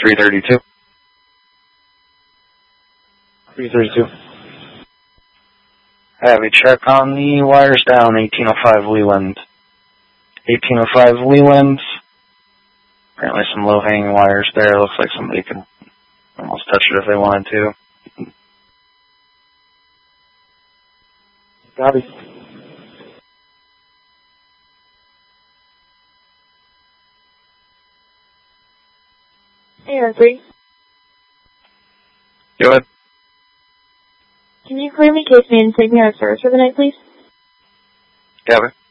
332. 332. I have a check on the wires down 1805 Leland. 1805 Leland. Apparently some low-hanging wires there. Looks like somebody could almost touch it if they wanted to. Copy. AR3. Go ahead. Can you clear me case man and take me out of service for the night, please? Copy.